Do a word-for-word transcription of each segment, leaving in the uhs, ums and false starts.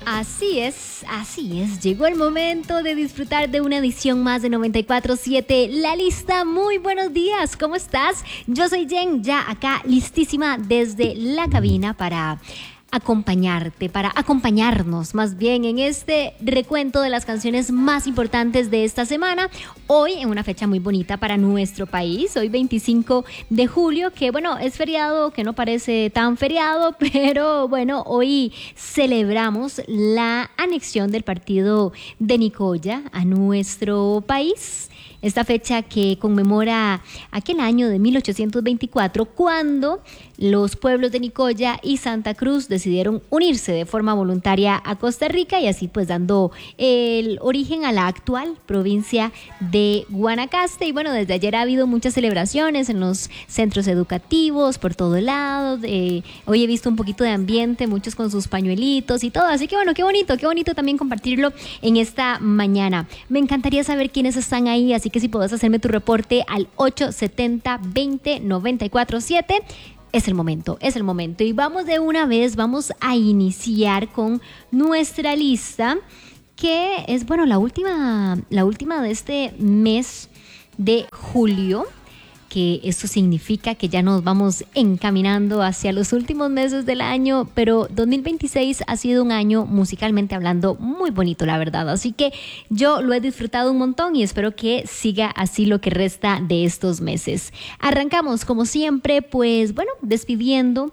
Así es, así es. Llegó el momento de disfrutar de una edición más de noventa y cuatro siete La Lista. Muy buenos días, ¿cómo estás? Yo soy Jen, ya acá listísima desde la cabina para acompañarte, para acompañarnos más bien en este recuento de las canciones más importantes de esta semana. Hoy en una fecha muy bonita para nuestro país, hoy veinticinco de julio, que bueno, es feriado, que no parece tan feriado, pero bueno, hoy celebramos la anexión del partido de Nicoya a nuestro país. Esta fecha que conmemora aquel año de mil ochocientos veinticuatro, cuando los pueblos de Nicoya y Santa Cruz decidieron unirse de forma voluntaria a Costa Rica y así pues dando el origen a la actual provincia de Guanacaste. Y bueno, desde ayer ha habido muchas celebraciones en los centros educativos, por todos lados. Eh, hoy he visto un poquito de ambiente, muchos con sus pañuelitos y todo. Así que bueno, qué bonito, qué bonito también compartirlo en esta mañana. Me encantaría saber quiénes están ahí, así que si podés hacerme tu reporte al ocho setenta veinte noventa y cuatro siete. Es el momento, es el momento. Y vamos de una vez, vamos a iniciar con nuestra lista, que es, bueno, la última, la última de este mes de julio, que esto significa que ya nos vamos encaminando hacia los últimos meses del año, pero dos mil veintiséis ha sido un año musicalmente hablando muy bonito, la verdad. Así que yo lo he disfrutado un montón y espero que siga así lo que resta de estos meses. Arrancamos, como siempre, pues bueno, despidiendo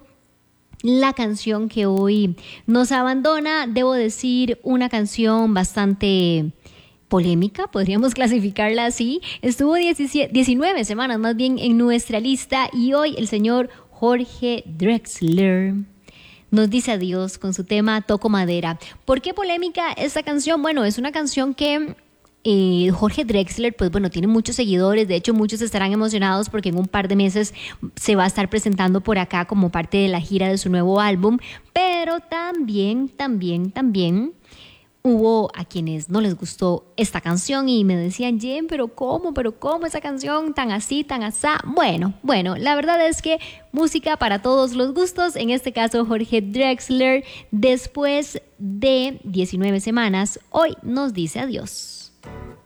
la canción que hoy nos abandona. Debo decir, una canción bastante polémica, podríamos clasificarla así. Estuvo diecinueve semanas más bien en nuestra lista y hoy el señor Jorge Drexler nos dice adiós con su tema Toco Madera. ¿Por qué polémica esta canción? Bueno, es una canción que eh, Jorge Drexler, pues bueno, tiene muchos seguidores. De hecho, muchos estarán emocionados porque en un par de meses se va a estar presentando por acá como parte de la gira de su nuevo álbum. Pero también, también, también hubo a quienes no les gustó esta canción y me decían, Jen, pero ¿cómo? ¿Pero cómo esa canción tan así, tan asá? Bueno, bueno, la verdad es que música para todos los gustos. En este caso, Jorge Drexler, después de diecinueve semanas, hoy nos dice adiós.